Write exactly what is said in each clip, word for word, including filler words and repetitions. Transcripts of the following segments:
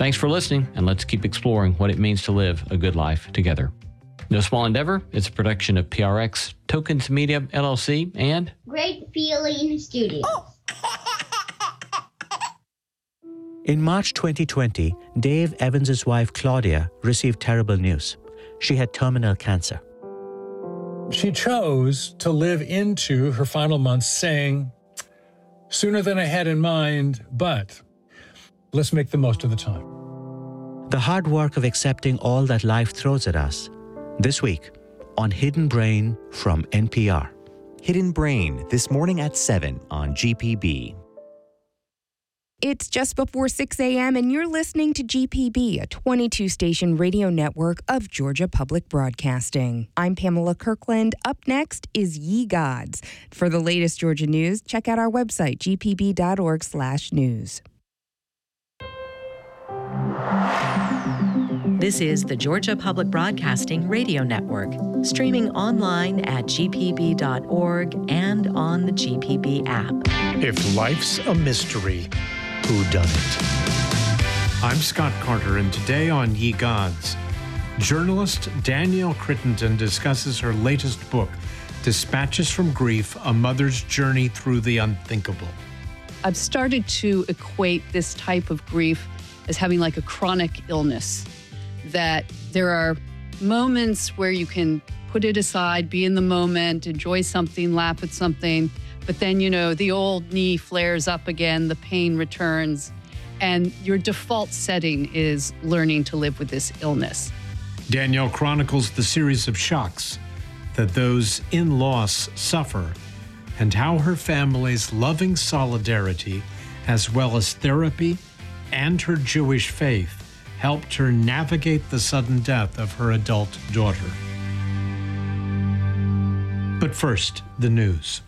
Thanks for listening, and let's keep exploring what it means to live a good life together. No Small Endeavor is a production of P R X, Tokens Media, L L C, and Great Feeling Studios. In March twenty twenty, Dave Evans' wife Claudia received terrible news. She had terminal cancer. She chose to live into her final months saying, sooner than I had in mind, but let's make the most of the time. The hard work of accepting all that life throws at us. This week on Hidden Brain from N P R. Hidden Brain, this morning at seven on G P B. It's just before six a.m. and you're listening to G P B, a twenty-two station radio network of Georgia Public Broadcasting. I'm Pamela Kirkland. Up next is Ye Gods. For the latest Georgia news, check out our website, g p b dot org slash news. This is the Georgia Public Broadcasting Radio Network, streaming online at g p b dot org and on the G P B app. If life's a mystery, who done it? I'm Scott Carter, and today on Ye Gods, journalist Danielle Crittenden discusses her latest book, Dispatches from Grief, A Mother's Journey Through the Unthinkable. I've started to equate this type of grief as having like a chronic illness, that there are moments where you can put it aside, be in the moment, enjoy something, laugh at something, but then, you know, the old knee flares up again, the pain returns, and your default setting is learning to live with this illness. Danielle chronicles the series of shocks that those in loss suffer and how her family's loving solidarity, as well as therapy and her Jewish faith, helped her navigate the sudden death of her adult daughter. But first, the news.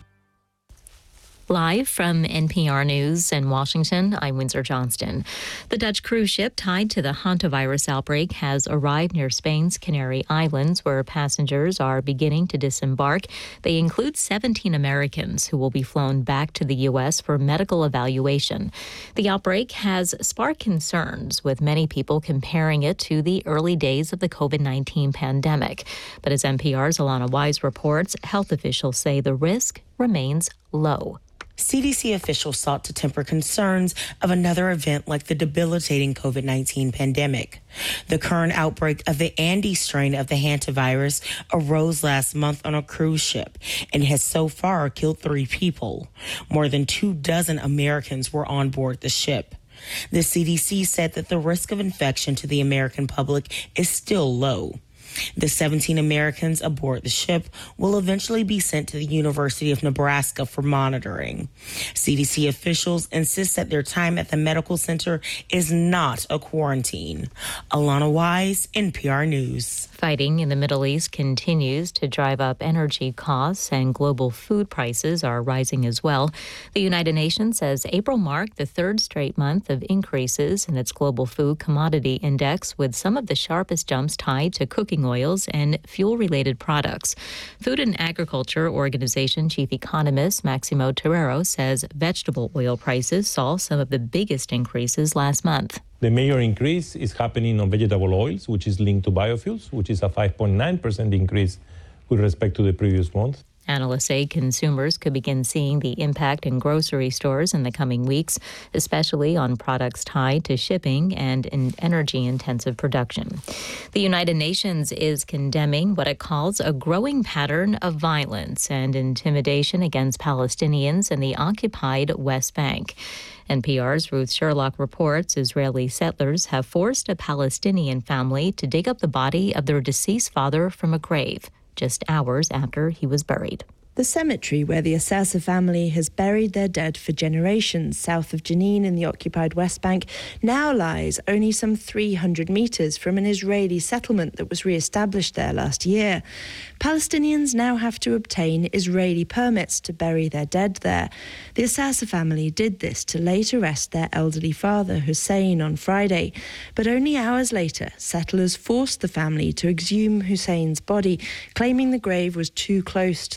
Live from N P R News in Washington, I'm Windsor Johnston. The Dutch cruise ship tied to the hantavirus outbreak has arrived near Spain's Canary Islands, where passengers are beginning to disembark. They include seventeen Americans who will be flown back to the U S for medical evaluation. The outbreak has sparked concerns, with many people comparing it to the early days of the covid nineteen pandemic. But as N P R's Alana Wise reports, health officials say the risk remains low. C D C officials sought to temper concerns of another event like the debilitating covid nineteen pandemic. The current outbreak of the Andes strain of the hantavirus arose last month on a cruise ship and has so far killed three people. More than two dozen Americans were on board the ship. The C D C said that the risk of infection to the American public is still low. The seventeen Americans aboard the ship will eventually be sent to the University of Nebraska for monitoring. C D C officials insist that their time at the medical center is not a quarantine. Alana Wise, N P R News. Fighting in the Middle East continues to drive up energy costs, and global food prices are rising as well. The United Nations says April marked the third straight month of increases in its global food commodity index, with some of the sharpest jumps tied to cooking oils and fuel-related products. Food and Agriculture Organization chief economist Maximo Terrero says vegetable oil prices saw some of the biggest increases last month. The major increase is happening on vegetable oils, which is linked to biofuels, which is a five point nine percent increase with respect to the previous month. Analysts say consumers could begin seeing the impact in grocery stores in the coming weeks, especially on products tied to shipping and in energy-intensive production. The United Nations is condemning what it calls a growing pattern of violence and intimidation against Palestinians in the occupied West Bank. N P R's Ruth Sherlock reports Israeli settlers have forced a Palestinian family to dig up the body of their deceased father from a grave, just hours after he was buried. The cemetery where the Assasa family has buried their dead for generations south of Jenin in the occupied West Bank now lies only some three hundred metres from an Israeli settlement that was re-established there last year. Palestinians now have to obtain Israeli permits to bury their dead there. The Assasa family did this to later arrest their elderly father, Hussein, on Friday. But only hours later, settlers forced the family to exhume Hussein's body, claiming the grave was too close to the settlement.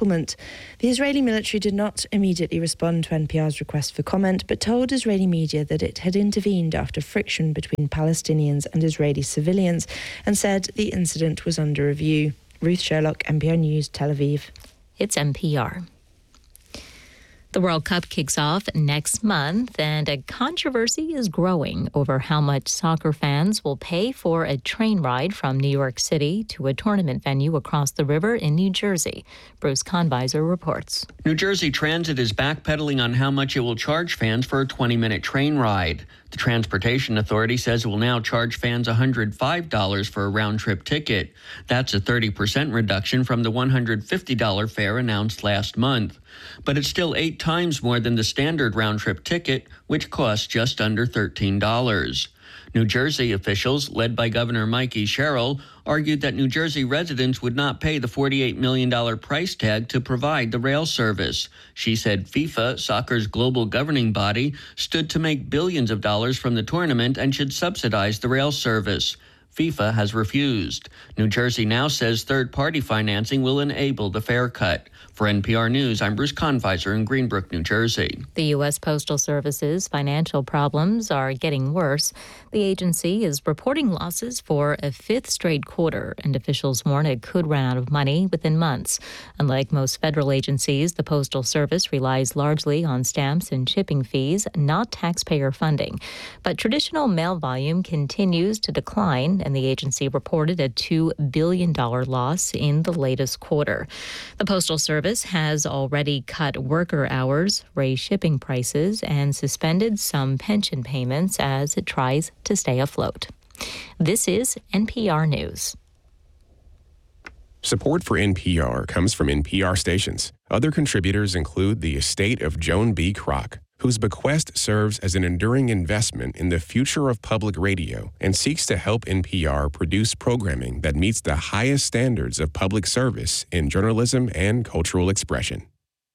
settlement. The Israeli military did not immediately respond to N P R's request for comment, but told Israeli media that it had intervened after friction between Palestinians and Israeli civilians and said the incident was under review. Ruth Sherlock, N P R News, Tel Aviv. It's N P R. The World Cup kicks off next month, and a controversy is growing over how much soccer fans will pay for a train ride from New York City to a tournament venue across the river in New Jersey. Bruce Conviser reports. New Jersey Transit is backpedaling on how much it will charge fans for a twenty-minute train ride. The Transportation Authority says it will now charge fans one hundred five dollars for a round-trip ticket. That's a thirty percent reduction from the one hundred fifty dollars fare announced last month. But it's still eight times more than the standard round-trip ticket, which costs just under thirteen dollars. New Jersey officials, led by Governor Mikey Sherrill, argued that New Jersey residents would not pay the forty-eight million dollars price tag to provide the rail service. She said FIFA, soccer's global governing body, stood to make billions of dollars from the tournament and should subsidize the rail service. FIFA has refused. New Jersey now says third-party financing will enable the fare cut. For N P R News, I'm Bruce Conviser in Greenbrook, New Jersey. The U S Postal Service's financial problems are getting worse. The agency is reporting losses for a fifth straight quarter, and officials warn it could run out of money within months. Unlike most federal agencies, the Postal Service relies largely on stamps and shipping fees, not taxpayer funding. But traditional mail volume continues to decline, and the agency reported a two billion dollars loss in the latest quarter. The Postal Service has already cut worker hours, raised shipping prices, and suspended some pension payments as it tries to stay afloat. This is N P R News. Support for N P R comes from N P R stations. Other contributors include the estate of Joan B. Kroc, whose bequest serves as an enduring investment in the future of public radio and seeks to help N P R produce programming that meets the highest standards of public service in journalism and cultural expression.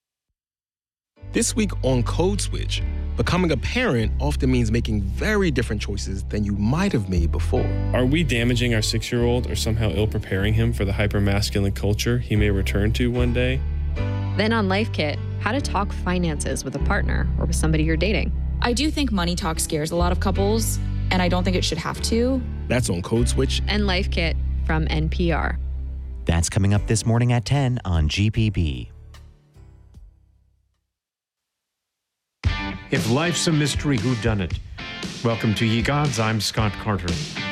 This week on Code Switch, becoming a parent often means making very different choices than you might have made before. Are we damaging our six-year-old or somehow ill-preparing him for the hyper-masculine culture he may return to one day? Then on Life Kit, how to talk finances with a partner or with somebody you're dating. I do think money talk scares a lot of couples, and I don't think it should have to. That's on Code Switch and Life Kit from N P R. That's coming up this morning at ten on G P B. If life's a mystery, whodunit? Welcome to Ye Gods, I'm Scott Carter.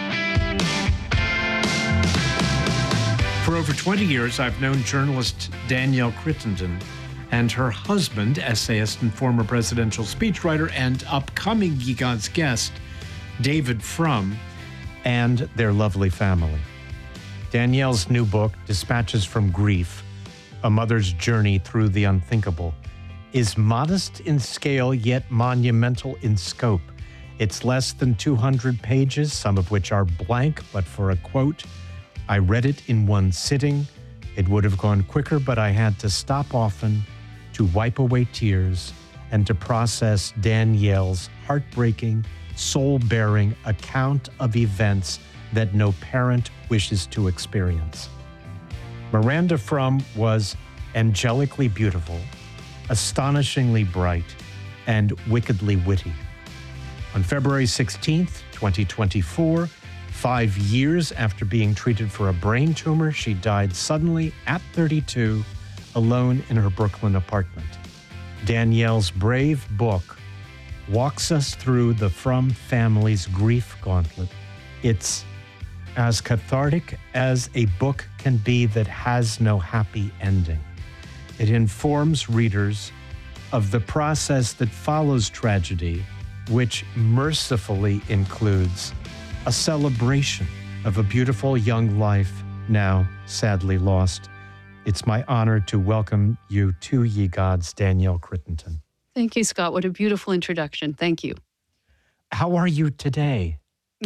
For over twenty years, I've known journalist Danielle Crittenden and her husband, essayist and former presidential speechwriter and upcoming Ye Gods guest, David Frum, and their lovely family. Danielle's new book, Dispatches from Grief, A Mother's Journey Through the Unthinkable, is modest in scale yet monumental in scope. It's less than two hundred pages, some of which are blank, but for a quote, I read it in one sitting. It would have gone quicker, but I had to stop often to wipe away tears and to process Danielle's heartbreaking, soul-bearing account of events that no parent wishes to experience. Miranda Frum was angelically beautiful, astonishingly bright, and wickedly witty. On February sixteenth, twenty twenty-four, five years after being treated for a brain tumor, she died suddenly at thirty-two, alone in her Brooklyn apartment. Danielle's brave book walks us through the Frum family's grief gauntlet. It's as cathartic as a book can be that has no happy ending. It informs readers of the process that follows tragedy, which mercifully includes a celebration of a beautiful young life now sadly lost. It's my honor to welcome you to Ye Gods, Danielle Crittenden. Thank you, Scott. What a beautiful introduction. Thank you. How are you today?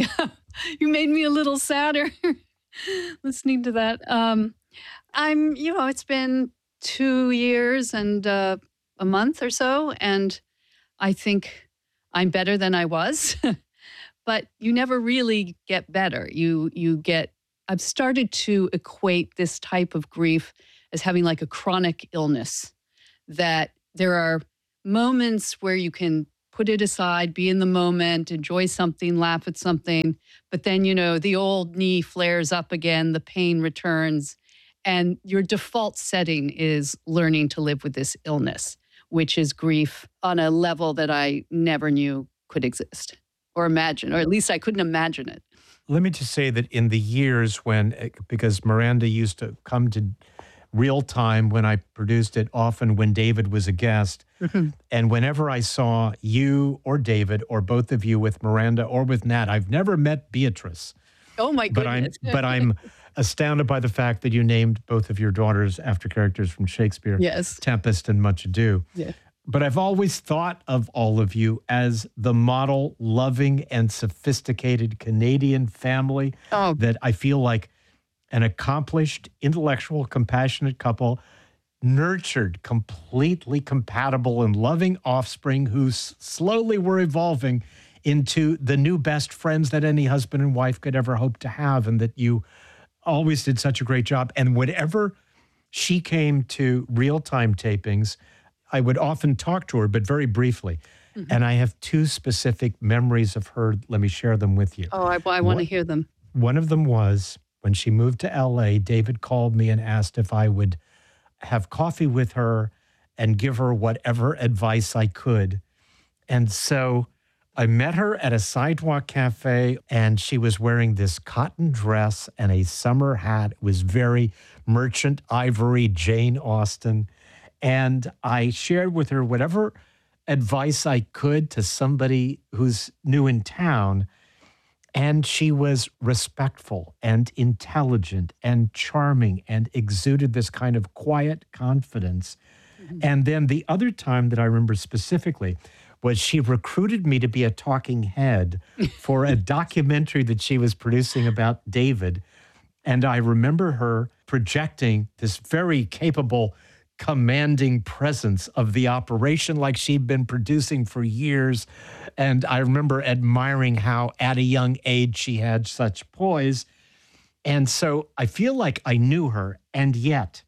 You made me a little sadder listening to that. Um, I'm, you know, it's been two years and uh, a month or so, and I think I'm better than I was. But you never really get better. You you get. I've started to equate this type of grief as having like a chronic illness, that there are moments where you can put it aside, be in the moment, enjoy something, laugh at something. But then, you know, the old knee flares up again, the pain returns, and your default setting is learning to live with this illness, which is grief on a level that I never knew could exist or imagine, or at least I couldn't imagine it. Let me just say that in the years when, because Miranda used to come to Real Time when I produced it, often when David was a guest. Mm-hmm. And whenever I saw you or David or both of you with Miranda or with Nat, I've never met Beatrice. Oh, my goodness. But I'm, but I'm astounded by the fact that you named both of your daughters after characters from Shakespeare. Yes. Tempest and Much Ado. Yeah. But I've always thought of all of you as the model, loving and sophisticated Canadian family oh. that I feel like an accomplished, intellectual, compassionate couple, nurtured, completely compatible and loving offspring who s- slowly were evolving into the new best friends that any husband and wife could ever hope to have, and that you always did such a great job. And whenever she came to Real-Time tapings, I would often talk to her, but very briefly. Mm-hmm. And I have two specific memories of her. Let me share them with you. Oh, I, I want to hear them. One of them was when she moved to L A, David called me and asked if I would have coffee with her and give her whatever advice I could. And so I met her at a sidewalk cafe, and she was wearing this cotton dress and a summer hat. It was very Merchant Ivory, Jane Austen. And I shared with her whatever advice I could to somebody who's new in town. And she was respectful and intelligent and charming and exuded this kind of quiet confidence. Mm-hmm. And then the other time that I remember specifically was she recruited me to be a talking head for a documentary that she was producing about David. And I remember her projecting this very capable, commanding presence of the operation like she'd been producing for years. And I remember admiring how at a young age she had such poise. And so I feel like I knew her, and yet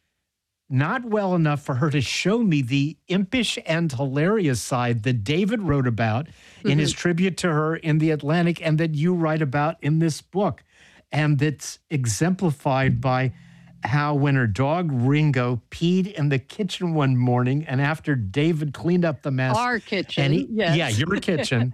not well enough for her to show me the impish and hilarious side that David wrote about mm-hmm. in his tribute to her in The Atlantic, and that you write about in this book. And that's exemplified by how when her dog Ringo peed in the kitchen one morning, and after David cleaned up the mess. Our kitchen, and he, yes. Yeah, your kitchen.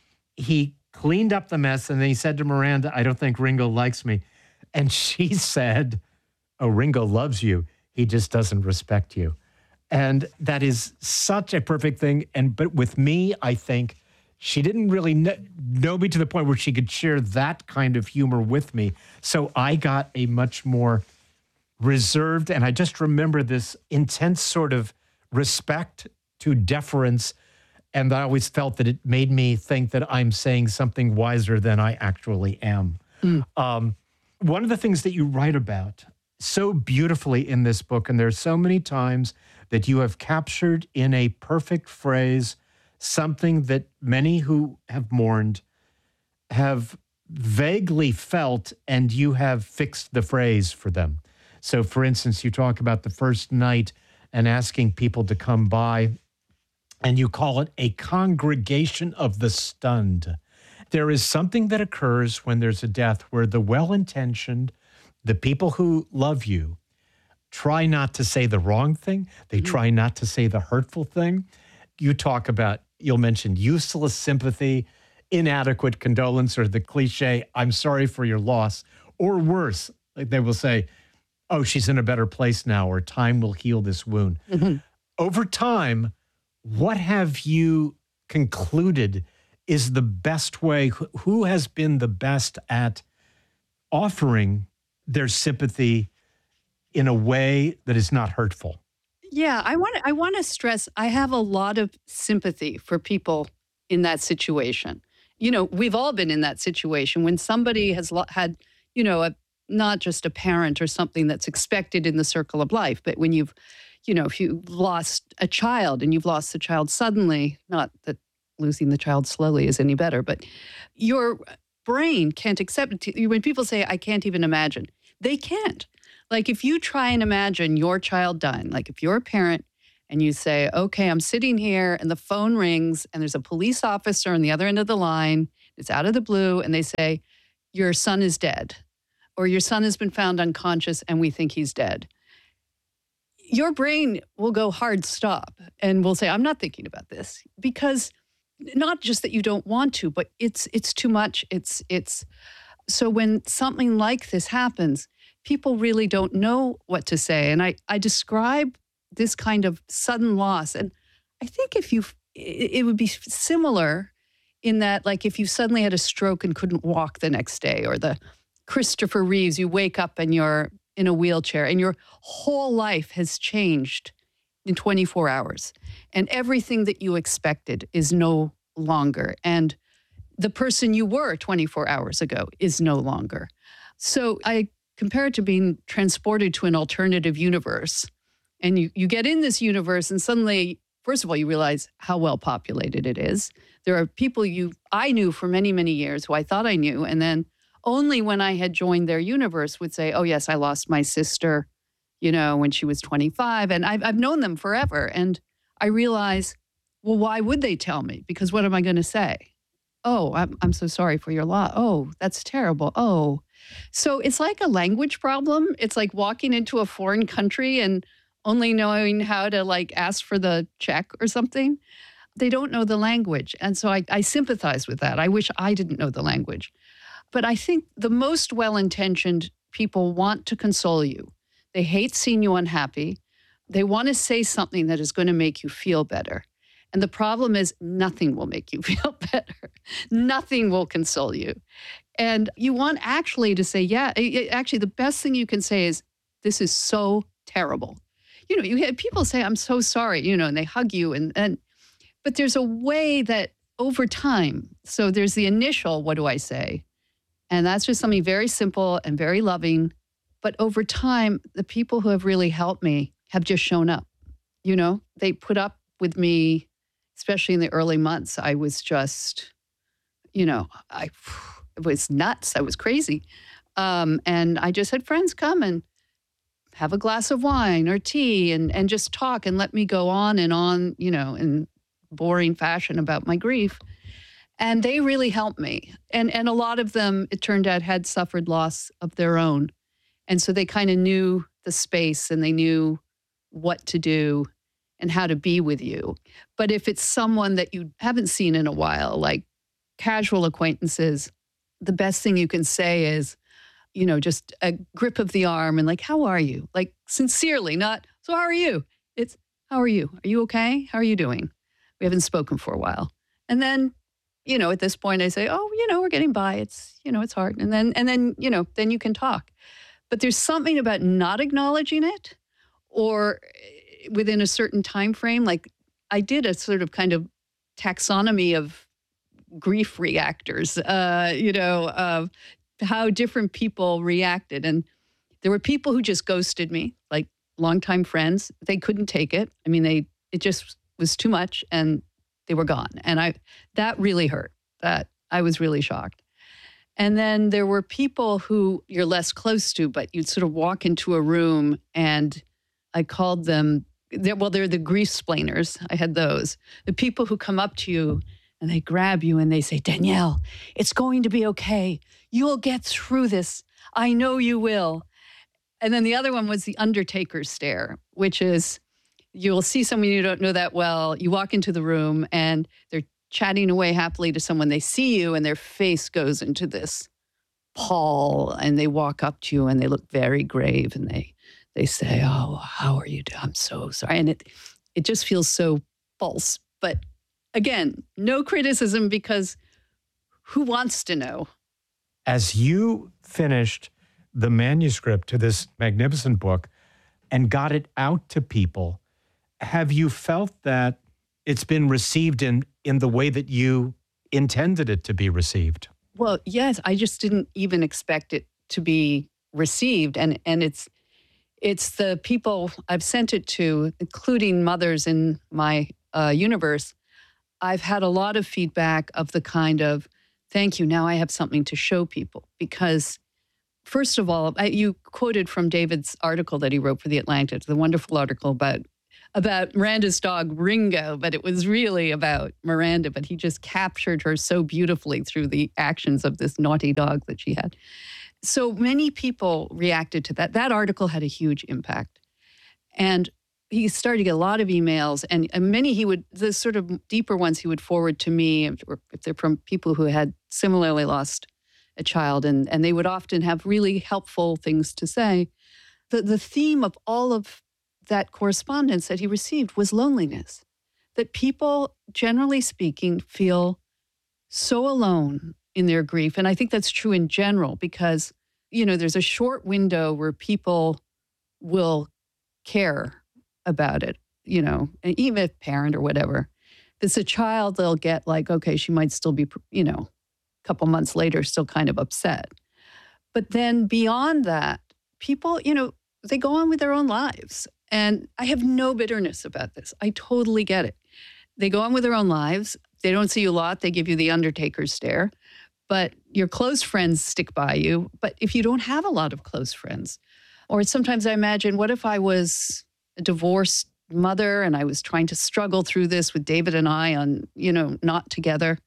He cleaned up the mess, and then he said to Miranda, I don't think Ringo likes me. And she said, oh, Ringo loves you. He just doesn't respect you. And that is such a perfect thing. And but with me, I think she didn't really kn- know me to the point where she could share that kind of humor with me. So I got a much more reserved, and I just remember this intense sort of respect to deference, and I always felt that it made me think that I'm saying something wiser than I actually am. Mm. Um, one of the things that you write about so beautifully in this book, and there's so many times that you have captured in a perfect phrase something that many who have mourned have vaguely felt, and you have fixed the phrase for them. So, for instance, you talk about the first night and asking people to come by, and you call it a congregation of the stunned. There is something that occurs when there's a death where the well-intentioned, the people who love you, try not to say the wrong thing. They mm-hmm. try not to say the hurtful thing. You talk about, you'll mention useless sympathy, inadequate condolence, or the cliche, I'm sorry for your loss, or worse, like they will say, oh, she's in a better place now, or time will heal this wound. Mm-hmm. Over time, what have you concluded is the best way? Who has been the best at offering their sympathy in a way that is not hurtful? Yeah, I want I want to stress, I have a lot of sympathy for people in that situation. You know, we've all been in that situation when somebody has lo- had, you know, a not just a parent or something that's expected in the circle of life, but when you've, you know, if you've lost a child and you've lost the child suddenly, not that losing the child slowly is any better, but your brain can't accept it. When people say, I can't even imagine, they can't. Like if you try and imagine your child dying, like if you're a parent and you say, okay, I'm sitting here and the phone rings and there's a police officer on the other end of the line, it's out of the blue, and they say, your son is dead, or your son has been found unconscious and we think he's dead. Your brain will go hard stop and will say, I'm not thinking about this, because not just that you don't want to, but it's it's too much. It's it's so when something like this happens, people really don't know what to say. And I, I describe this kind of sudden loss. And I think if you, it would be similar in that, like if you suddenly had a stroke and couldn't walk the next day, or the Christopher Reeves, you wake up and you're in a wheelchair and your whole life has changed in twenty-four hours. And everything that you expected is no longer. And the person you were twenty-four hours ago is no longer. So I compare it to being transported to an alternative universe. And you, you get in this universe and suddenly, first of all, you realize how well populated it is. There are people you I knew for many, many years who I thought I knew. And then only when I had joined their universe would say, oh, yes, I lost my sister, you know, when she was twenty-five. And I've, I've known them forever. And I realize, well, why would they tell me? Because what am I going to say? Oh, I'm, I'm so sorry for your loss. Oh, that's terrible. Oh, so it's like a language problem. It's like walking into a foreign country and only knowing how to like ask for the check or something. They don't know the language. And so I, I sympathize with that. I wish I didn't know the language. But I think the most well-intentioned people want to console you. They hate seeing you unhappy. They want to say something that is going to make you feel better. And the problem is nothing will make you feel better. Nothing will console you. And you want actually to say, yeah, actually the best thing you can say is, this is so terrible. You know, you have people say, I'm so sorry, you know, and they hug you. And, and but there's a way that over time, so there's the initial, what do I say? And that's just something very simple and very loving. But over time, the people who have really helped me have just shown up. You know, they put up with me, especially in the early months. I was just, you know, I it was nuts. I was crazy. Um, and I just had friends come and have a glass of wine or tea and, and just talk and let me go on and on, you know, in boring fashion about my grief. And they really helped me. And and a lot of them, it turned out, had suffered loss of their own. And so they kind of knew the space and they knew what to do and how to be with you. But if it's someone that you haven't seen in a while, like casual acquaintances, the best thing you can say is, you know, just a grip of the arm and like, how are you? Like sincerely, not, so how are you? It's, how are you? Are you okay? How are you doing? We haven't spoken for a while. And then, you know, at this point I say, oh, you know, we're getting by. It's, you know, it's hard. And then, and then, you know, then you can talk. But there's something about not acknowledging it or within a certain time frame. Like I did a sort of kind of taxonomy of grief reactors, uh, you know, of how different people reacted. And there were people who just ghosted me, like longtime friends. They couldn't take it. I mean, they, it just was too much and they were gone. And I, that really hurt. That I was really shocked. And then there were people who you're less close to, but you'd sort of walk into a room and I called them, they're, well, they're the grief splainers. I had those. The people who come up to you and they grab you and they say, Danielle, it's going to be okay. You'll get through this. I know you will. And then the other one was the Undertaker's stare, which is you'll see someone you don't know that well. You walk into the room and they're chatting away happily to someone. They see you and their face goes into this pall and they walk up to you and they look very grave and they they say, oh, how are you doing? I'm so sorry. And it it just feels so false. But again, no criticism because who wants to know? As you finished the manuscript to this magnificent book and got it out to people, have you felt that it's been received in, in the way that you intended it to be received? Well, yes, I just didn't even expect it to be received. And, and it's it's the people I've sent it to, including mothers in my uh, universe. I've had a lot of feedback of the kind of, thank you, now I have something to show people. Because first of all, I, you quoted from David's article that he wrote for The Atlantic, the wonderful article about about Miranda's dog, Ringo, but it was really about Miranda, but he just captured her so beautifully through the actions of this naughty dog that she had. So many people reacted to that. That article had a huge impact. And he started to get a lot of emails, and, and many he would, the sort of deeper ones he would forward to me, or if they're from people who had similarly lost a child, and, and they would often have really helpful things to say. The, the theme of all of that correspondence that he received was loneliness, that people, generally speaking, feel so alone in their grief. And I think that's true in general because, you know, there's a short window where people will care about it, you know, and even if parent or whatever. If it's a child, they'll get like, okay, she might still be, you know, a couple months later, still kind of upset. But then beyond that, people, you know, they go on with their own lives. And I have no bitterness about this. I totally get it. They go on with their own lives. They don't see you a lot. They give you the Undertaker stare. But your close friends stick by you. But if you don't have a lot of close friends, or sometimes I imagine, what if I was a divorced mother and I was trying to struggle through this with David and I on, you know, not together.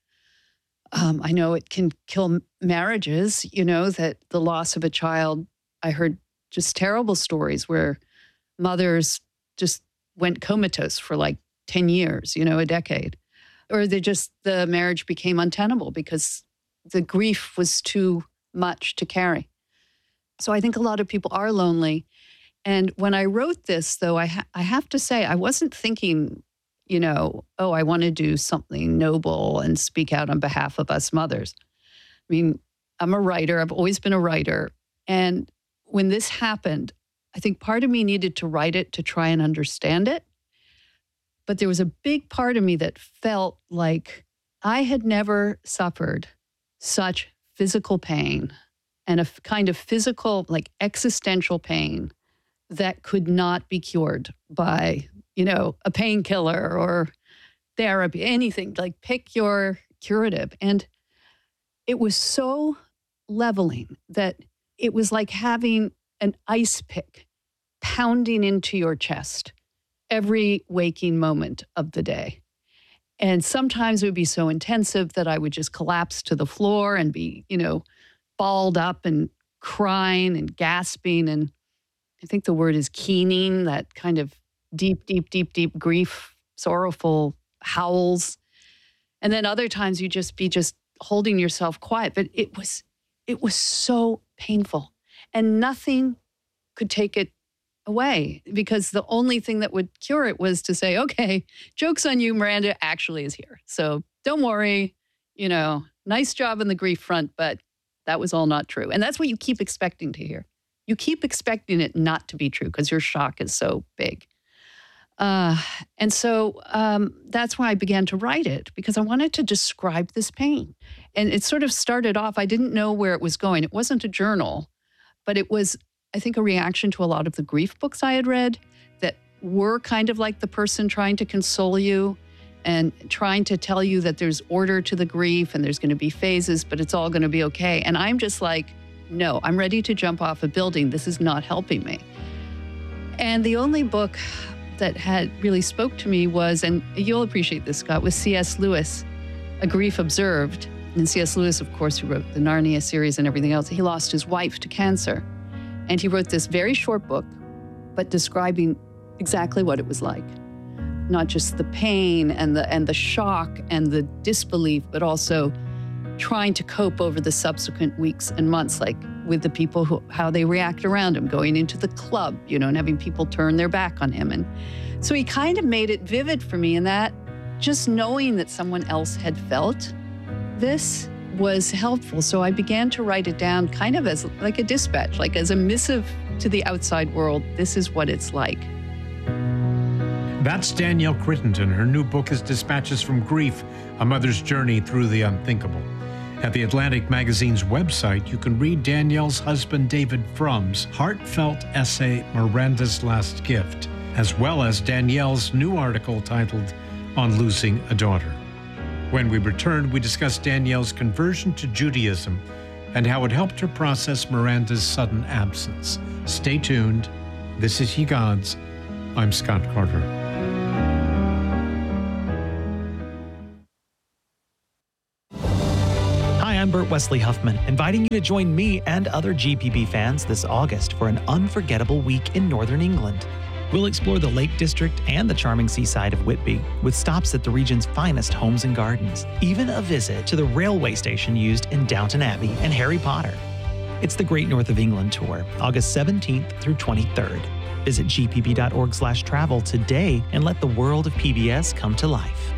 Um, I know it can kill marriages, you know, that the loss of a child, I heard just terrible stories where mothers just went comatose for like ten years, you know, a decade. Or they just, the marriage became untenable because the grief was too much to carry. So I think a lot of people are lonely. And when I wrote this, though, I, ha- I have to say, I wasn't thinking, you know, oh, I want to do something noble and speak out on behalf of us mothers. I mean, I'm a writer. I've always been a writer. And when this happened, I think part of me needed to write it to try and understand it. But there was a big part of me that felt like I had never suffered such physical pain and a f- kind of physical, like existential pain that could not be cured by, you know, a painkiller or therapy, anything. Like pick your curative. And it was so leveling that it was like having an ice pick pounding into your chest every waking moment of the day. And sometimes it would be so intensive that I would just collapse to the floor and be, you know, balled up and crying and gasping. And I think the word is keening, that kind of deep, deep, deep, deep grief, sorrowful howls. And then other times you just be just holding yourself quiet. But it was, it was so painful. And nothing could take it away because the only thing that would cure it was to say, okay, joke's on you, Miranda actually is here. So don't worry, you know, nice job on the grief front, but that was all not true. And that's what you keep expecting to hear. You keep expecting it not to be true because your shock is so big. Uh, and so um, that's why I began to write it, because I wanted to describe this pain. And it sort of started off, I didn't know where it was going. It wasn't a journal, but it was, I think, a reaction to a lot of the grief books I had read that were kind of like the person trying to console you and trying to tell you that there's order to the grief and there's going to be phases, but it's all going to be okay. And I'm just like, no, I'm ready to jump off a building. This is not helping me. And the only book that had really spoke to me was, and you'll appreciate this, Scott, was C S Lewis, A Grief Observed. And C S Lewis, of course, who wrote the Narnia series and everything else, he lost his wife to cancer. And he wrote this very short book, but describing exactly what it was like. Not just the pain and the and the shock and the disbelief, but also trying to cope over the subsequent weeks and months, like with the people who, how they react around him, going into the club, you know, and having people turn their back on him. And so he kind of made it vivid for me in that just knowing that someone else had felt this was helpful. So I began to write it down kind of as like a dispatch, like as a missive to the outside world. This is what it's like. That's Danielle Crittenden. Her new book is Dispatches from Grief, A Mother's Journey Through the Unthinkable. At the Atlantic Magazine's website, you can read Danielle's husband David Frum's heartfelt essay, Miranda's Last Gift, as well as Danielle's new article titled On Losing a Daughter. When we return, we discuss Danielle's conversion to Judaism, and how it helped her process Miranda's sudden absence. Stay tuned. This is Ye Gods. I'm Scott Carter. Hi, I'm Bert Wesley Huffman, inviting you to join me and other G P B fans this August for an unforgettable week in Northern England. We'll explore the Lake District and the charming seaside of Whitby, with stops at the region's finest homes and gardens, even a visit to the railway station used in Downton Abbey and Harry Potter. It's the Great North of England Tour, August seventeenth through twenty-third. Visit g p b dot org slash travel today and let the world of P B S come to life.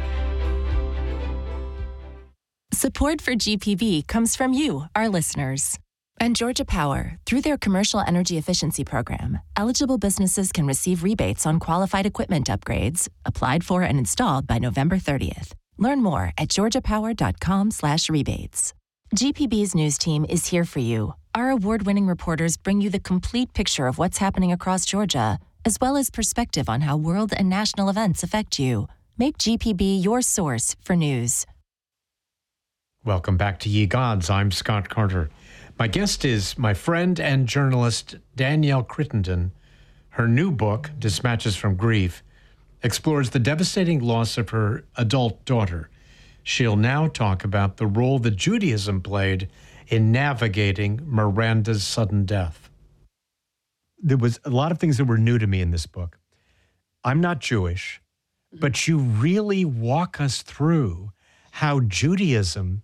Support for G P B comes from you, our listeners. And Georgia Power, through their Commercial Energy Efficiency Program, eligible businesses can receive rebates on qualified equipment upgrades, applied for and installed by November thirtieth. Learn more at georgia power dot com slash rebates. G P B's news team is here for you. Our award-winning reporters bring you the complete picture of what's happening across Georgia, as well as perspective on how world and national events affect you. Make G P B your source for news. Welcome back to Ye Gods. I'm Scott Carter. My guest is my friend and journalist Danielle Crittenden. Her new book, Dispatches from Grief, explores the devastating loss of her adult daughter. She'll now talk about the role that Judaism played in navigating Miranda's sudden death. There was a lot of things that were new to me in this book. I'm not Jewish, but you really walk us through how Judaism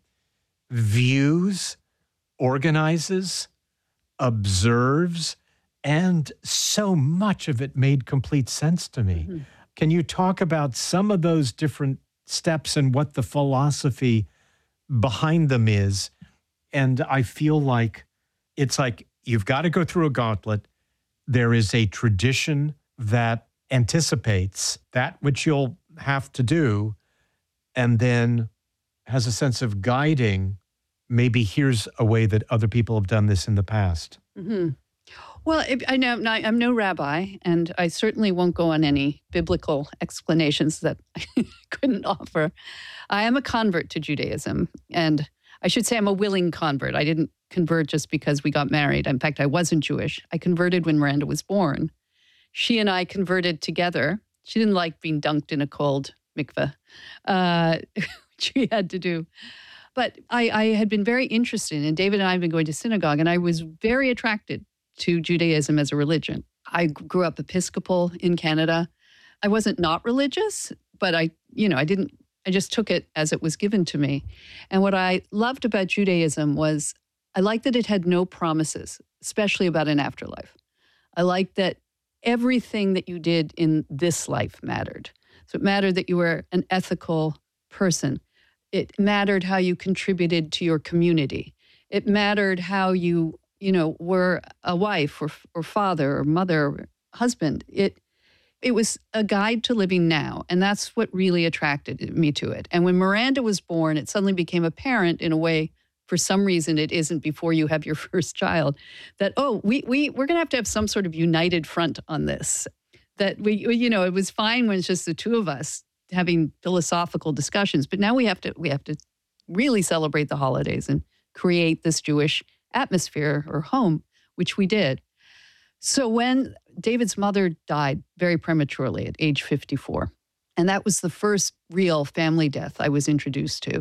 views, organizes, observes, and so much of it made complete sense to me. Mm-hmm. Can you talk about some of those different steps and what the philosophy behind them is? And I feel like it's like you've got to go through a gauntlet. There is a tradition that anticipates that which you'll have to do, and then has a sense of guiding, maybe here's a way that other people have done this in the past. Mm-hmm. Well, if, I know I'm, I'm no rabbi, and I certainly won't go on any biblical explanations that I couldn't offer. I am a convert to Judaism, and I should say I'm a willing convert. I didn't convert just because we got married. In fact, I wasn't Jewish. I converted when Miranda was born. She and I converted together. She didn't like being dunked in a cold mikveh, uh, which we had to do. But I, I had been very interested, and David and I had been going to synagogue, and I was very attracted to Judaism as a religion. I grew up Episcopal in Canada. I wasn't not religious, but I, you know, I didn't, I just took it as it was given to me. And what I loved about Judaism was I liked that it had no promises, especially about an afterlife. I liked that everything that you did in this life mattered. So it mattered that you were an ethical person. It mattered how you contributed to your community. It mattered how you, you know, were a wife or, or father or mother or husband. It it was a guide to living now, and that's what really attracted me to it. And when Miranda was born, it suddenly became apparent in a way, for some reason it isn't before you have your first child, that, oh, we, we, we're going to have to have some sort of united front on this. That we, you know, it was fine when it's just the two of us having philosophical discussions, but now we have to we have to really celebrate the holidays and create this Jewish atmosphere or home, which we did. So when David's mother died very prematurely at age fifty-four, and that was the first real family death I was introduced to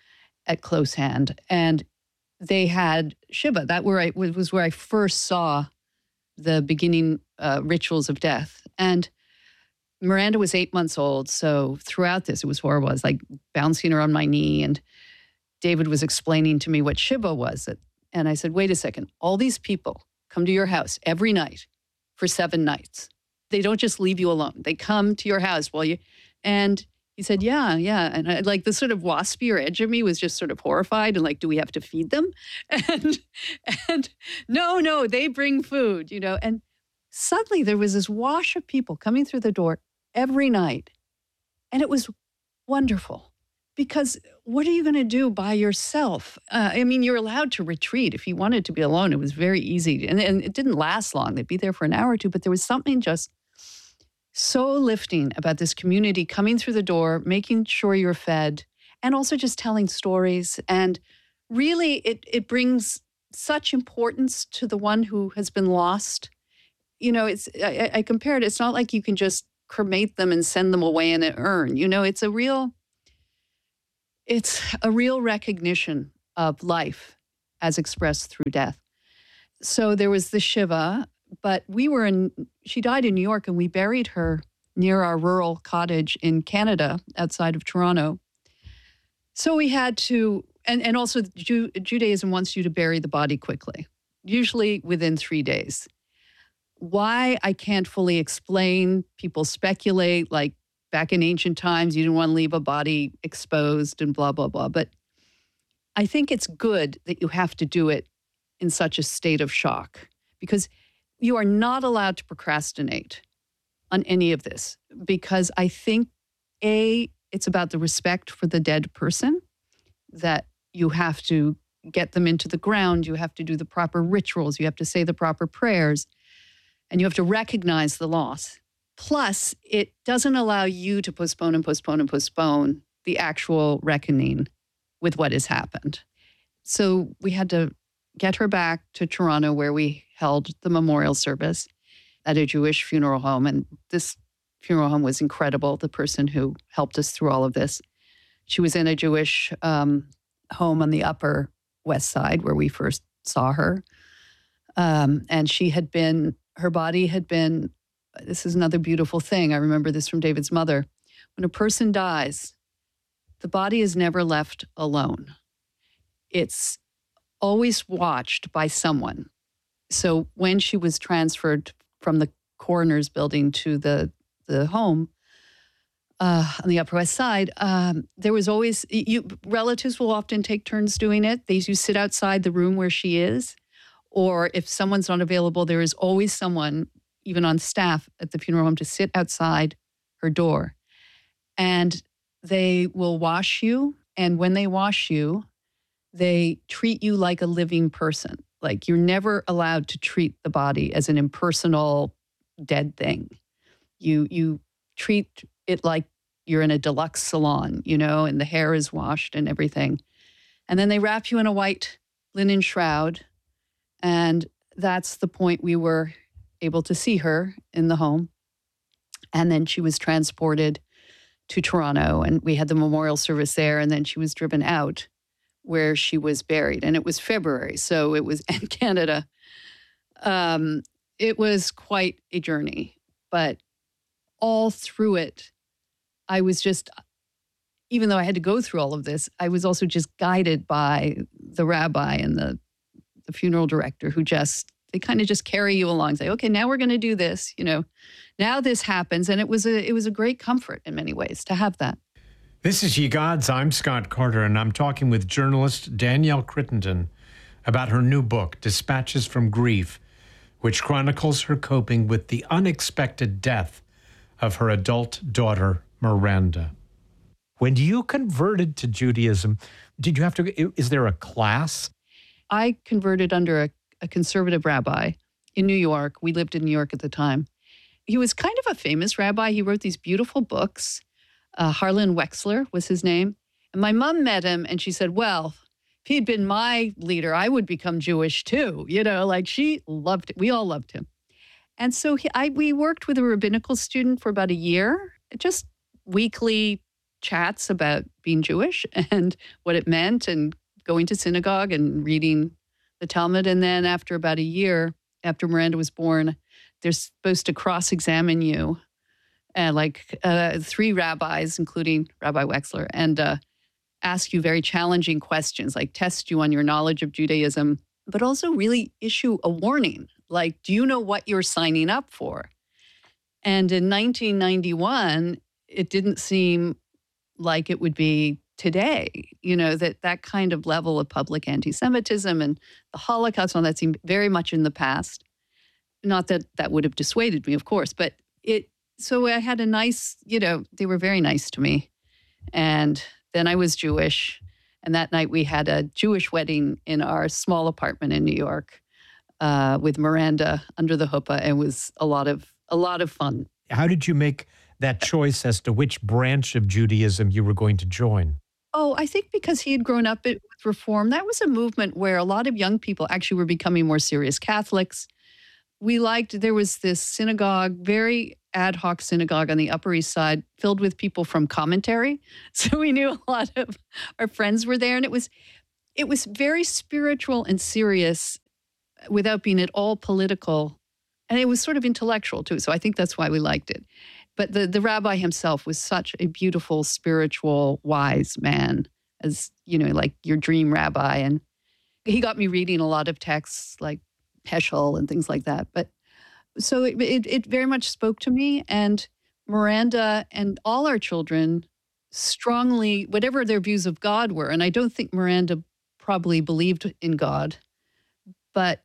at close hand, and they had Shiva. That where I was where I first saw the beginning uh, rituals of death. And Miranda was eight months old, so throughout this, it was horrible. I was like bouncing her on my knee, and David was explaining to me what Shiva was. And I said, wait a second, all these people come to your house every night for seven nights. They don't just leave you alone. They come to your house while you, and he said, yeah, yeah. And I, like the sort of waspier edge of me was just sort of horrified and like, do we have to feed them? And, and no, no, they bring food, you know, and suddenly there was this wash of people coming through the door every night. And it was wonderful, because what are you going to do by yourself? Uh, I mean, you're allowed to retreat. If you wanted to be alone, it was very easy. And, and it didn't last long. They'd be there for an hour or two, but there was something just so lifting about this community coming through the door, making sure you're fed, and also just telling stories. And really, it it brings such importance to the one who has been lost. You know, it's I, I compare it. It's not like you can just cremate them and send them away in an urn. You know, it's a real, it's a real recognition of life as expressed through death. So there was the Shiva, but we were in, she died in New York, and we buried her near our rural cottage in Canada outside of Toronto. So we had to, and, and also Ju- Judaism wants you to bury the body quickly, usually within three days. Why, I can't fully explain. People speculate, like back in ancient times, you didn't want to leave a body exposed and blah, blah, blah. But I think it's good that you have to do it in such a state of shock, because you are not allowed to procrastinate on any of this, because I think, A, it's about the respect for the dead person, that you have to get them into the ground, you have to do the proper rituals, you have to say the proper prayers, and you have to recognize the loss. Plus, it doesn't allow you to postpone and postpone and postpone the actual reckoning with what has happened. So we had to get her back to Toronto, where we held the memorial service at a Jewish funeral home. And this funeral home was incredible, the person who helped us through all of this. She was in a Jewish um, home on the Upper West Side, where we first saw her. Um, and she had been, her body had been, this is another beautiful thing. I remember this from David's mother. When a person dies, the body is never left alone. It's always watched by someone. So when she was transferred from the coroner's building to the, the home uh, on the Upper West Side, um, there was always, you, relatives will often take turns doing it. They you sit outside the room where she is, or if someone's not available, there is always someone, even on staff at the funeral home, to sit outside her door. And they will wash you, and when they wash you, they treat you like a living person. Like, you're never allowed to treat the body as an impersonal, dead thing. You you treat it like you're in a deluxe salon, you know, and the hair is washed and everything. And then they wrap you in a white linen shroud. And that's the point we were able to see her in the home. And then she was transported to Toronto, and we had the memorial service there. And then she was driven out, where she was buried. And it was February, so it was in Canada. Um, it was quite a journey, but all through it, I was just, even though I had to go through all of this, I was also just guided by the rabbi and the, the funeral director, who just, they kind of just carry you along, say, okay, now we're going to do this, you know, now this happens. And it was a, it was a great comfort in many ways to have that. This is Ye Gods. I'm Scott Carter, and I'm talking with journalist Danielle Crittenden about her new book, Dispatches from Grief, which chronicles her coping with the unexpected death of her adult daughter, Miranda. When you converted to Judaism, did you have to, is there a class? I converted under a, a conservative rabbi in New York. We lived in New York at the time. He was kind of a famous rabbi. He wrote these beautiful books. Uh, Harlan Wexler was his name. And my mom met him, and she said, well, if he'd been my leader, I would become Jewish too. You know, like, she loved it. We all loved him. And so he, I, we worked with a rabbinical student for about a year, just weekly chats about being Jewish and what it meant, and going to synagogue and reading the Talmud. And then after about a year, after Miranda was born, they're supposed to cross-examine you. Uh, like uh, three rabbis, including Rabbi Wexler, and uh, ask you very challenging questions, like test you on your knowledge of Judaism, but also really issue a warning, like, do you know what you're signing up for? And in nineteen ninety-one, it didn't seem like it would be today, you know, that that kind of level of public anti-Semitism and the Holocaust, and all that seemed very much in the past. Not that that would have dissuaded me, of course, but it, so I had a nice, you know, they were very nice to me. And then I was Jewish. And that night we had a Jewish wedding in our small apartment in New York uh, with Miranda under the huppah. It was a lot of, a lot of fun. How did you make that choice as to which branch of Judaism you were going to join? Oh, I think because he had grown up with Reform, that was a movement where a lot of young people actually were becoming more serious Catholics. We liked, there was this synagogue, very ad hoc synagogue on the Upper East Side, filled with people from commentary. So we knew a lot of our friends were there. And it was, it was very spiritual and serious without being at all political. And it was sort of intellectual too. So I think that's why we liked it. But the, the rabbi himself was such a beautiful, spiritual, wise man, as, you know, like your dream rabbi. And he got me reading a lot of texts like Heschel and things like that. But so it, it, it very much spoke to me. And Miranda and all our children strongly, whatever their views of God were, and I don't think Miranda probably believed in God, but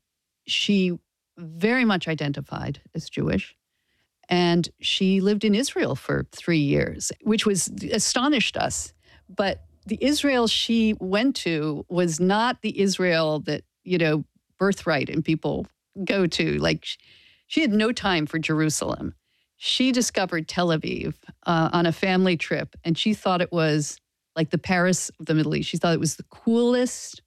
she very much identified as Jewish. And she lived in Israel for three years, which was astonished us. But the Israel she went to was not the Israel that, you know, Birthright and people go to. Like, she had no time for Jerusalem. She discovered Tel Aviv uh, on a family trip, and she thought it was like the Paris of the Middle East. She thought it was the coolest,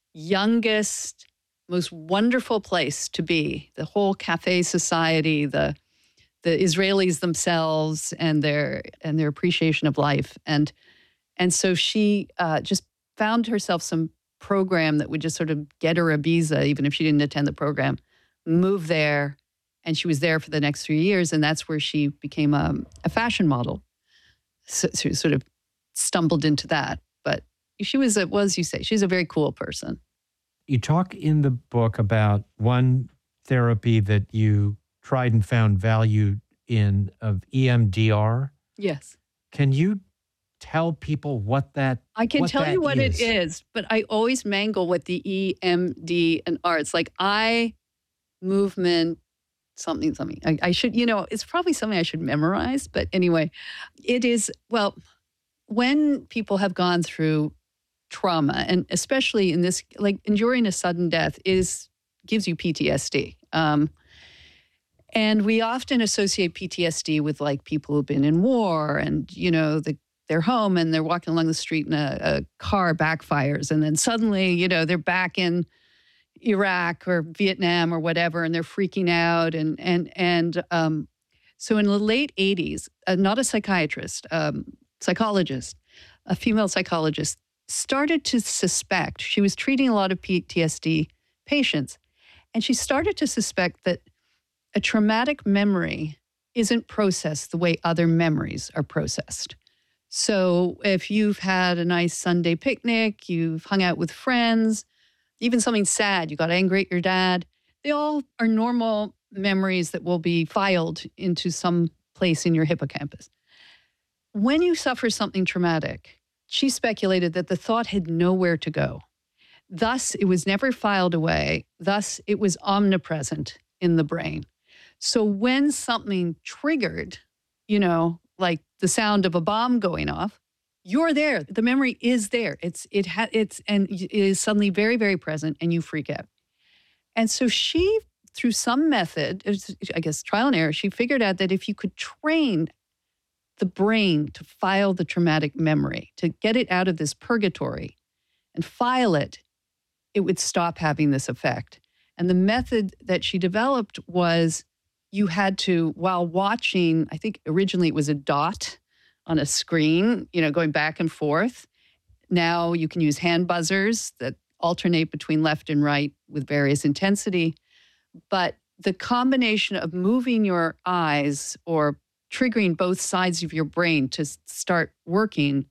youngest, most wonderful place to be. The whole cafe society, the the Israelis themselves and their and their appreciation of life. And and so she uh, just found herself some program that would just sort of get her a visa, even if she didn't attend the program, move there. And she was there for the next three years. And that's where she became a, a fashion model. So, so she sort of stumbled into that. But she was, a, well, as you say, she's a very cool person. You talk in the book about one therapy that you tried and found value in of E M D R. Yes. Can you tell people what that I can what tell that you what is? it is, but I always mangle what the E M D and R. It's like eye movement, something, something. I, I should, you know, it's probably something I should memorize. But anyway, it is, well, when people have gone through trauma, and especially in this, like enduring a sudden death is gives you P T S D. Um, and we often associate P T S D with like people who've been in war and, you know, the, they're home and they're walking along the street and a, a car backfires. And then suddenly, you know, they're back in Iraq or Vietnam or whatever, and they're freaking out. And, and, and um, so in the late eighties, uh, not a psychiatrist, um, psychologist, a female psychologist started to suspect, she was treating a lot of P T S D patients, and she started to suspect that a traumatic memory isn't processed the way other memories are processed. So if you've had a nice Sunday picnic, you've hung out with friends, even something sad, you got angry at your dad, they all are normal memories that will be filed into some place in your hippocampus. When you suffer something traumatic, she speculated that the thought had nowhere to go. Thus, it was never filed away. Thus, it was omnipresent in the brain. So when something triggered, you know, like the sound of a bomb going off, you're there. The memory is there. It's it ha- it's and it is suddenly very, very present, and you freak out. And so she, through some method, I guess trial and error, she figured out that if you could train the brain to file the traumatic memory, to get it out of this purgatory and file it, it would stop having this effect. And the method that she developed was you had to, while watching, I think originally it was a dot on a screen, you know, going back and forth. Now you can use hand buzzers that alternate between left and right with various intensity. But the combination of moving your eyes or triggering both sides of your brain to start working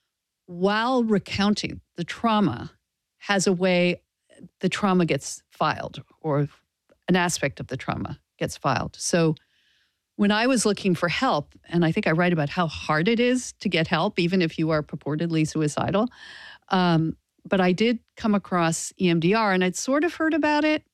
while recounting the trauma has a way the trauma gets filed, or an aspect of the trauma gets filed. So when I was looking for help, and I think I write about how hard it is to get help, even if you are purportedly suicidal, um, but I did come across E M D R, and I'd sort of heard about it,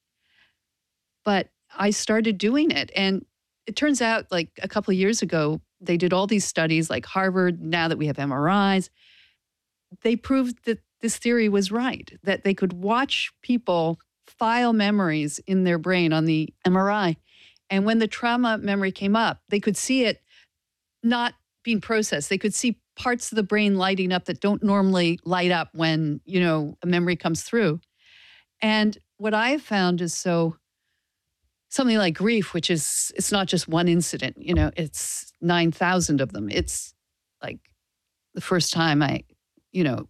but I started doing it. And it turns out, like a couple of years ago, they did all these studies, like Harvard, now that we have M R Is, they proved that this theory was right, that they could watch people file memories in their brain on the M R I. And when the trauma memory came up, they could see it not being processed. They could see parts of the brain lighting up that don't normally light up when, you know, a memory comes through. And what I have found is so something like grief, which is, it's not just one incident, you know, it's nine thousand of them. It's like the first time I, you know,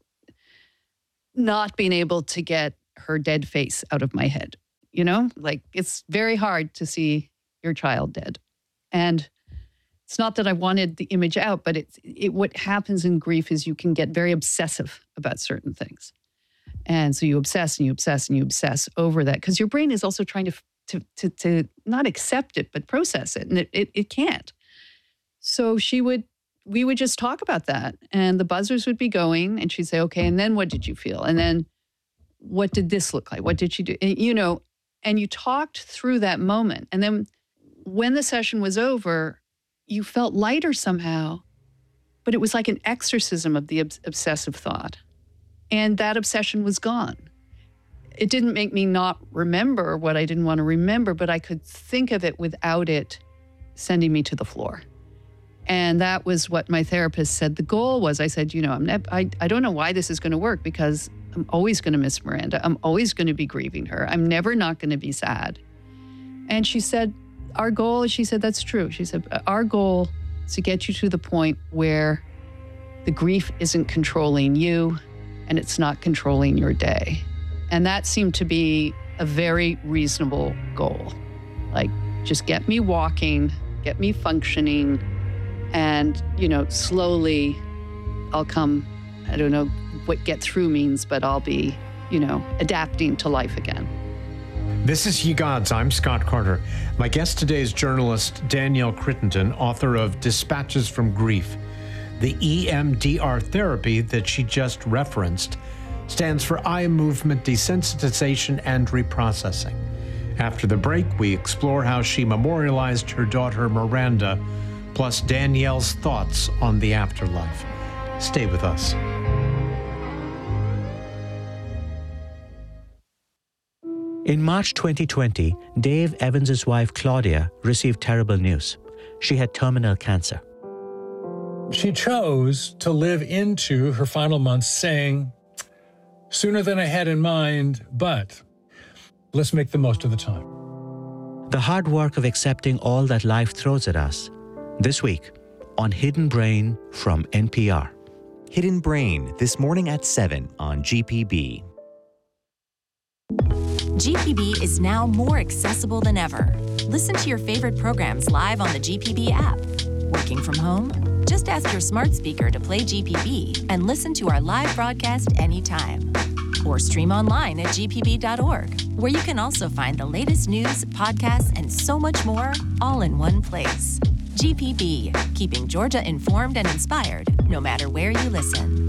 not being able to get her dead face out of my head, you know, like it's very hard to see your child dead. And it's not that I wanted the image out, but it's, it, what happens in grief is you can get very obsessive about certain things. And so you obsess and you obsess and you obsess over that because your brain is also trying to, to, to, to not accept it, but process it. And it, it, it can't. So she would, we would just talk about that and the buzzers would be going and she'd say, okay, and then what did you feel? And then what did this look like? What did she do? And, you know, and you talked through that moment. And then when the session was over, you felt lighter somehow, but it was like an exorcism of the obs- obsessive thought. And that obsession was gone. It didn't make me not remember what I didn't want to remember, but I could think of it without it sending me to the floor. And that was what my therapist said the goal was. I said, you know, I'm ne- I, I don't know why this is going to work because I'm always going to miss Miranda. I'm always going to be grieving her. I'm never not going to be sad. And she said, our goal, she said, that's true. She said, our goal is to get you to the point where the grief isn't controlling you and it's not controlling your day. And that seemed to be a very reasonable goal. Like, just get me walking, get me functioning, and, you know, slowly I'll come, I don't know what get through means, but I'll be, you know, adapting to life again. This is Ye Gods. I'm Scott Carter. My guest today is journalist Danielle Crittenden, author of Dispatches from Grief. The E M D R therapy that she just referenced stands for eye movement desensitization and reprocessing. After the break, we explore how she memorialized her daughter Miranda, plus Danielle's thoughts on the afterlife. Stay with us. In March twenty twenty, Dave Evans' wife Claudia received terrible news. She had terminal cancer. She chose to live into her final months saying, sooner than I had in mind, but let's make the most of the time. The hard work of accepting all that life throws at us. This week on Hidden Brain from N P R. Hidden Brain, this morning at seven on G P B. G P B is now more accessible than ever. Listen to your favorite programs live on the G P B app. Working from home? Just ask your smart speaker to play G P B and listen to our live broadcast anytime. Or stream online at g p b dot org, where you can also find the latest news, podcasts, and so much more, all in one place. G P B, keeping Georgia informed and inspired, no matter where you listen.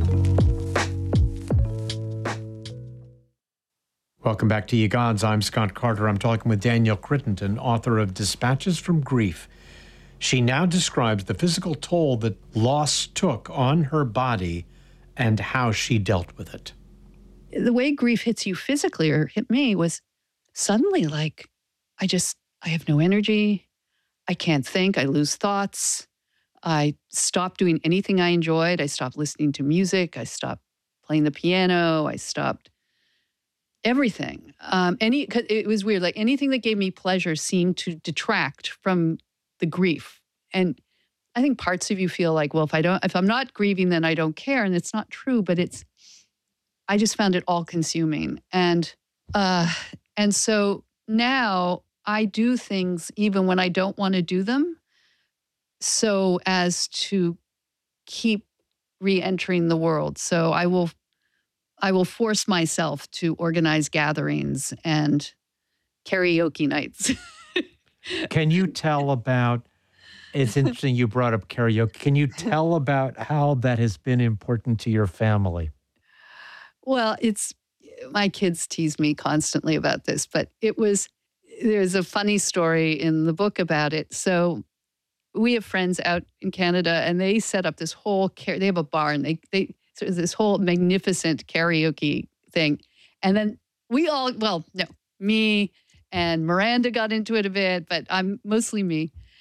Welcome back to Ye Gods. I'm Scott Carter. I'm talking with Danielle Crittenden, author of Dispatches from Grief. She now describes the physical toll that loss took on her body and how she dealt with it. The way grief hits you physically, or hit me, was suddenly like, I just, I have no energy. I can't think. I lose thoughts. I stopped doing anything I enjoyed. I stopped listening to music. I stopped playing the piano. I stopped everything. Um, any, cause it was weird. Like anything that gave me pleasure seemed to detract from the grief. And I think parts of you feel like, well, if I don't, if I'm not grieving, then I don't care. And it's not true, but it's, I just found it all consuming. And, uh, and so now I do things even when I don't want to do them, so as to keep re-entering the world. So I will I will force myself to organize gatherings and karaoke nights. Can you tell about, it's interesting you brought up karaoke. Can you tell about how that has been important to your family? Well, it's, my kids tease me constantly about this, but it was, there's a funny story in the book about it. So we have friends out in Canada and they set up this whole, they have a bar and they, they, so this whole magnificent karaoke thing. And then we all, well, no, me and Miranda got into it a bit, but I'm mostly me.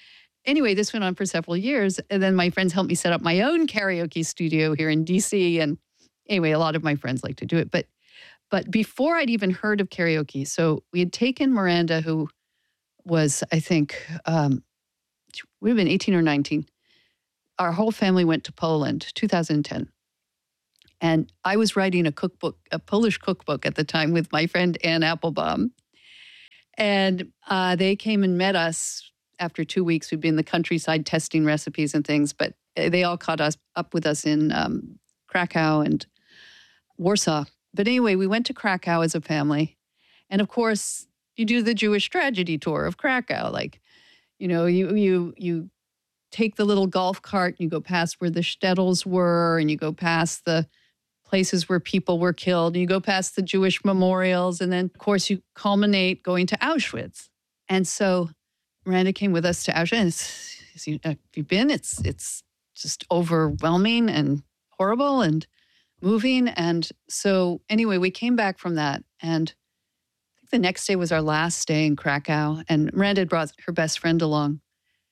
anyway, this went on for several years. And then my friends helped me set up my own karaoke studio here in D C. And anyway, a lot of my friends like to do it. But but before I'd even heard of karaoke, so we had taken Miranda, who was, I think, um, would have been eighteen or nineteen. Our whole family went to Poland, two thousand ten. And I was writing a cookbook, a Polish cookbook at the time with my friend Ann Applebaum. And uh, they came and met us after two weeks. We'd been in the countryside testing recipes and things, but they all caught us up with us in um, Krakow and Warsaw. But anyway, we went to Krakow as a family. And of course, you do the Jewish tragedy tour of Krakow. Like, you know, you you you take the little golf cart and you go past where the shtetls were, and you go past the places where people were killed, and you go past the Jewish memorials, and then, of course, you culminate going to Auschwitz. And so Miranda came with us to Auschwitz. Have you been? It's it's just overwhelming and horrible and moving. And so anyway, we came back from that, and I think the next day was our last day in Krakow, and Miranda had brought her best friend along.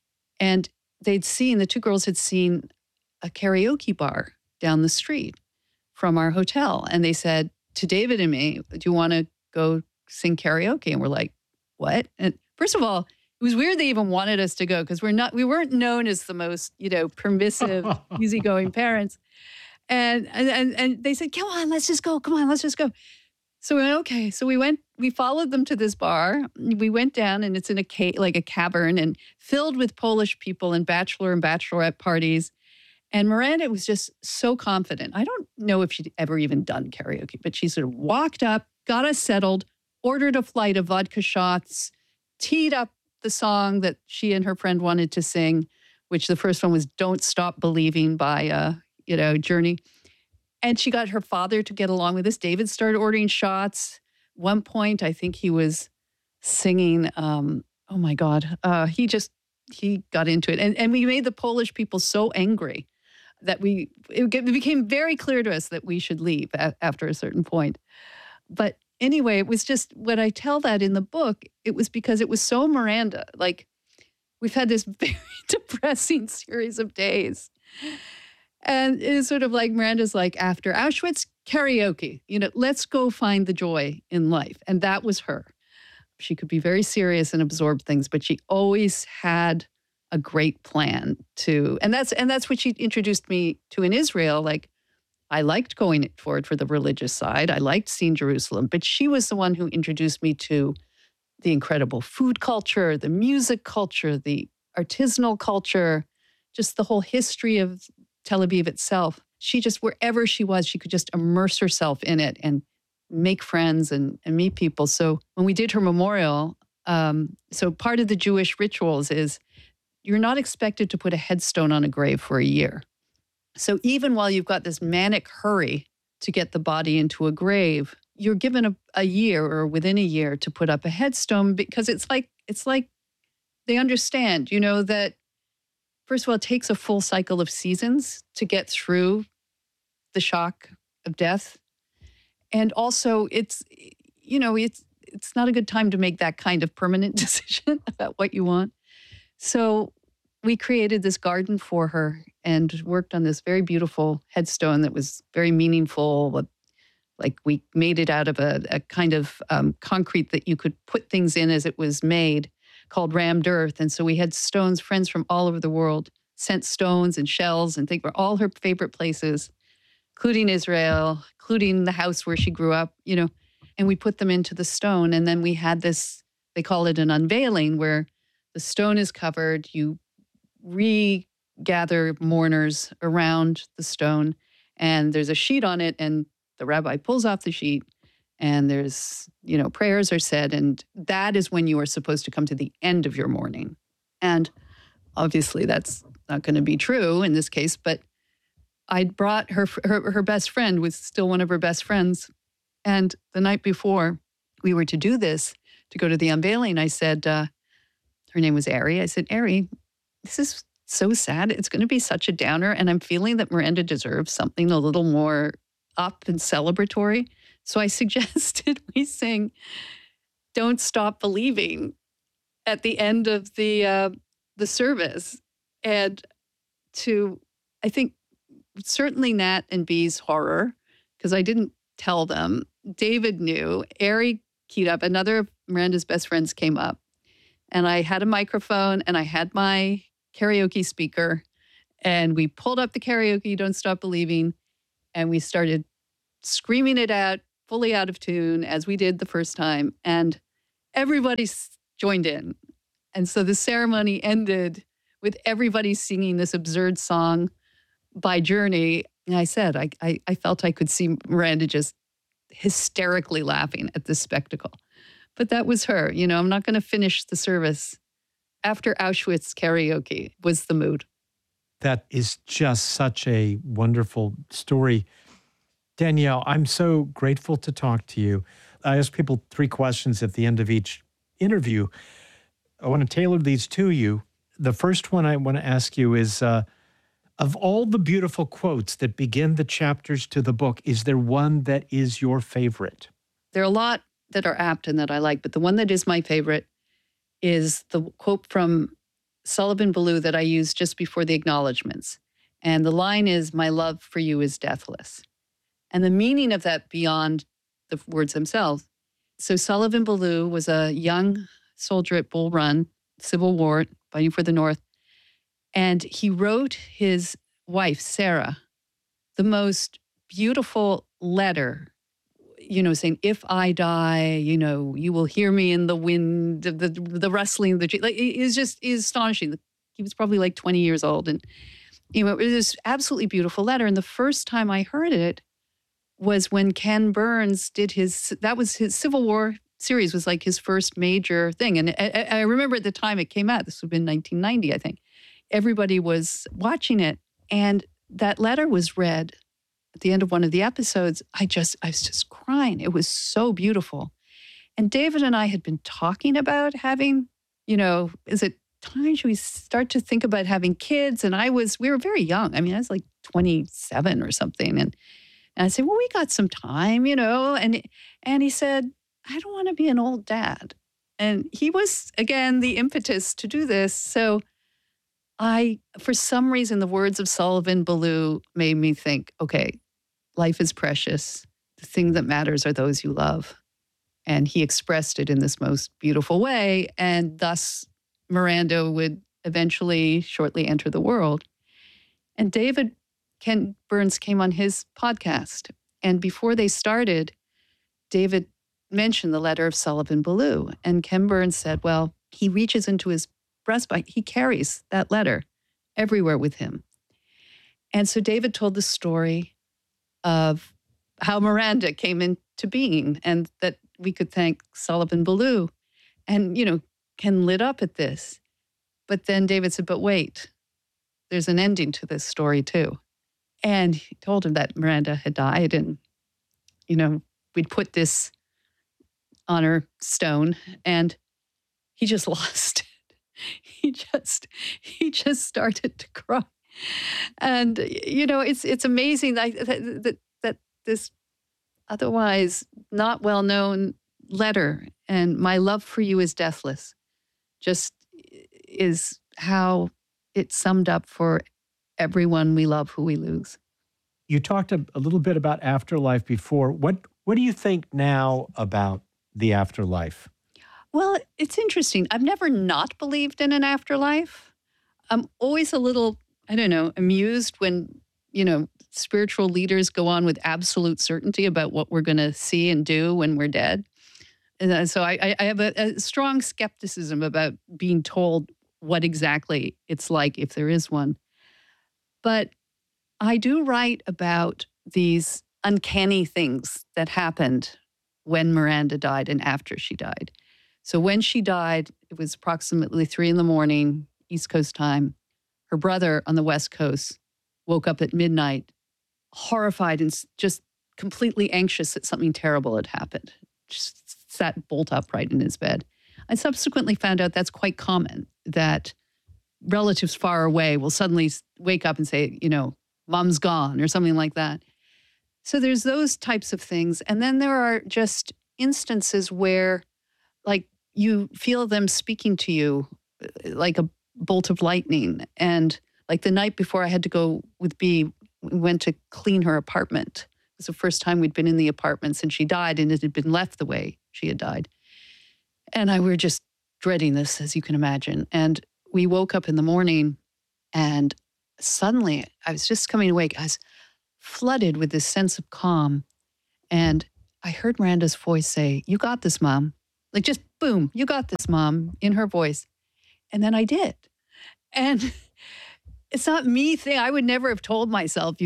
And they'd seen, the two girls had seen a karaoke bar down the street from our hotel. And they said to David and me, do you want to go sing karaoke? And we're like, what? And first of all, it was weird they even wanted us to go, because we're not, we weren't known as the most, you know, permissive, easygoing parents. And, and, and they said, come on, let's just go. Come on, let's just go. So we went, okay. So we went, we followed them to this bar. We went down, and it's in a ca- like a cavern and filled with Polish people and bachelor and bachelorette parties. And Miranda was just so confident. I don't know if she'd ever even done karaoke, but she sort of walked up, got us settled, ordered a flight of vodka shots, teed up the song that she and her friend wanted to sing, which the first one was Don't Stop Believing by, uh, you know, Journey. And she got her father to get along with us. David started ordering shots. One point, I think he was singing, um, oh my God, uh, he just, he got into it. And, and we made the Polish people so angry that we, it became very clear to us that we should leave a, after a certain point. But anyway, it was just, when I tell that in the book, it was because it was so Miranda. Like, we've had this very depressing series of days. And it's sort of like Miranda's like, after Auschwitz, karaoke, you know, let's go find the joy in life. And that was her. She could be very serious and absorb things, but she always had a great plan to, and that's and that's what she introduced me to in Israel. Like, I liked going for it for the religious side. I liked seeing Jerusalem, but she was the one who introduced me to the incredible food culture, the music culture, the artisanal culture, just the whole history of Tel Aviv itself. She just, wherever she was, she could just immerse herself in it and make friends and, and meet people. So when we did her memorial, um, so part of the Jewish rituals is you're not expected to put a headstone on a grave for a year. So even while you've got this manic hurry to get the body into a grave, you're given a, a year or within a year to put up a headstone, because it's like, it's like they understand, you know, that first of all, it takes a full cycle of seasons to get through the shock of death. And also it's, you know, it's, it's not a good time to make that kind of permanent decision about what you want. So we created this garden for her and worked on this very beautiful headstone that was very meaningful. Like, we made it out of a, a kind of um, concrete that you could put things in as it was made, called rammed earth. And so we had stones, friends from all over the world sent stones and shells and things, were all her favorite places, including Israel, including the house where she grew up, you know, and we put them into the stone. And then we had this, they call it an unveiling, where the stone is covered, you regather mourners around the stone, and there's a sheet on it, and the rabbi pulls off the sheet, and there's, you know, prayers are said, and that is when you are supposed to come to the end of your mourning. And obviously that's not going to be true in this case, but I brought her, her, her best friend was still one of her best friends. And the night before we were to do this, to go to the unveiling, I said, uh, her name was Ari. I said, Ari, this is so sad. It's going to be such a downer. And I'm feeling that Miranda deserves something a little more up and celebratory. So I suggested we sing Don't Stop Believing at the end of the uh, the service. And to, I think, certainly Nat and Bee's horror, because I didn't tell them. David knew. Ari keyed up. Another of Miranda's best friends came up. And I had a microphone and I had my karaoke speaker. And we pulled up the karaoke, Don't Stop Believing. And we started screaming it out, fully out of tune, as we did the first time. And everybody joined in. And so the ceremony ended with everybody singing this absurd song by Journey. And I said, I, I, I felt I could see Miranda just hysterically laughing at this spectacle. But that was her. You know, I'm not going to finish the service. After Auschwitz karaoke was the mood. That is just such a wonderful story. Danielle, I'm so grateful to talk to you. I ask people three questions at the end of each interview. I want to tailor these to you. The first one I want to ask you is, uh, of all the beautiful quotes that begin the chapters to the book, is there one that is your favorite? There are a lot that are apt and that I like, but the one that is my favorite is the quote from Sullivan Ballou that I used just before the acknowledgments. And the line is, "My love for you is deathless." And the meaning of that beyond the words themselves. So Sullivan Ballou was a young soldier at Bull Run, Civil War, fighting for the North. And he wrote his wife, Sarah, the most beautiful letter, you know, saying, if I die, you know, you will hear me in the wind, the the, the rustling of the tree. Like, it is just it is astonishing. He was probably like twenty years old. And, you know, it was this absolutely beautiful letter. And the first time I heard it was when Ken Burns did his, that was his Civil War series, was like his first major thing. And I, I remember at the time it came out, this would have been nineteen ninety, I think. Everybody was watching it. And that letter was read at the end of one of the episodes. I just, I was just crying. It was so beautiful. And David and I had been talking about having, you know, is it time should we start to think about having kids? And I was, we were very young. I mean, I was like twenty-seven or something. And, and I said, well, we got some time, you know. And, and he said, I don't want to be an old dad. And he was, again, the impetus to do this. So I, for some reason, the words of Sullivan Ballou made me think, okay, life is precious. The thing that matters are those you love. And he expressed it in this most beautiful way. And thus, Miranda would eventually shortly enter the world. And David Ken Burns came on his podcast. And before they started, David mentioned the letter of Sullivan Ballou. And Ken Burns said, well, he reaches into his breastbite. He carries that letter everywhere with him. And so David told the story of how Miranda came into being and that we could thank Sullivan Ballou. And, you know, Ken lit up at this. But then David said, but wait, there's an ending to this story too. And he told him that Miranda had died and, you know, we'd put this on her stone and he just lost it. He just, he just started to cry. And, you know, it's it's amazing that, that, that this otherwise not well-known letter, and my love for you is deathless, just is how it summed up for everyone we love who we lose. You talked a, a little bit about afterlife before. What what do you think now about the afterlife? Well, it's interesting. I've never not believed in an afterlife. I'm always a little, I don't know, amused when, you know, spiritual leaders go on with absolute certainty about what we're going to see and do when we're dead. And so I, I have a, a strong skepticism about being told what exactly it's like if there is one. But I do write about these uncanny things that happened when Miranda died and after she died. So when she died, it was approximately three in the morning, East Coast time. Her brother on the West Coast woke up at midnight, horrified and just completely anxious that something terrible had happened. Just sat bolt upright in his bed. I subsequently found out that's quite common, that relatives far away will suddenly wake up and say, you know, mom's gone or something like that. So there's those types of things. And then there are just instances where, like, you feel them speaking to you, like a bolt of lightning. And like the night before I had to go with Bea, we went to clean her apartment. It was the first time we'd been in the apartment since she died, and it had been left the way she had died. And I we were just dreading this, as you can imagine. And we woke up in the morning, and suddenly I was just coming awake. I was flooded with this sense of calm. And I heard Miranda's voice say, "You got this, Mom." Like just boom, "You got this, Mom," in her voice. And then I did. And it's not me thing. I would never have told myself, "You